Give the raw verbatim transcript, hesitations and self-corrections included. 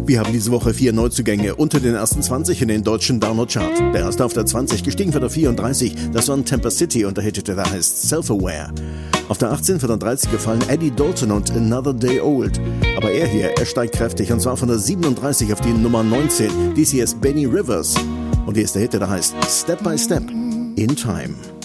Wir haben diese Woche vier Neuzugänge unter den ersten zwanzig in den deutschen Download-Chart. Der erste auf der zwanzig, gestiegen für der vierunddreißig, das war Temper City und der Hit, der heißt Self-Aware. Auf der achtzehn für der dreizig gefallen Eddie Dalton und Another Day Old. Aber er hier, er steigt kräftig und zwar von der siebenunddreißig auf die Nummer neunzehn. Dies hier ist Benny Rivers und hier ist der Hit, der heißt Step by Step in Time.